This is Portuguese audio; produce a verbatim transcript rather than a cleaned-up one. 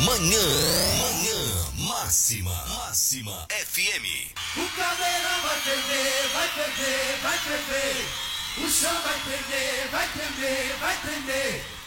Manhã, Manhã Máxima, Máxima F M. O caldeirão vai tremer, vai tremer, vai tremer. O chão vai tremer, vai tremer, vai tremer.